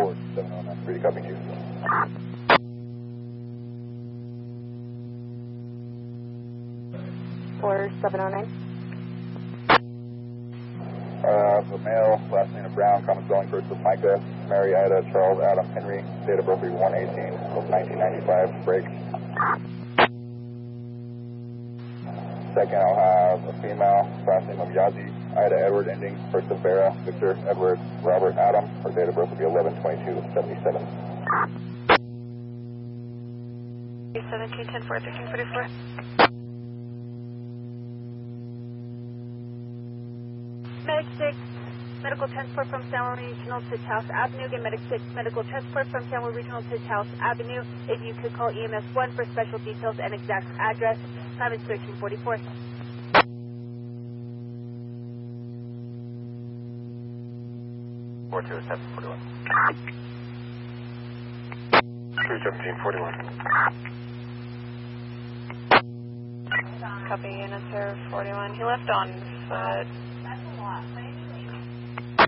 709, pretty copy you. 4709. The male, last name of Brown, common spelling first with Micah, Mary Ida, Charles Adam Henry, date of birth 118 of 1995, break. Second, I'll have a female, last name of Yazi, Ida Edward ending, first of Vera, Victor Edward Robert Adam, her date of birth will be 11/22/77. 17, 10, 4, 13, 44. Medic 6, medical transport from San Juan Regional to Taos Avenue. Again, Medic 6, medical transport from San Juan Regional to Taos Avenue. If you could call EMS 1 for special details and exact address. Time is 13:44. 42-741. 317-41. Copy, units are 41. He left on foot.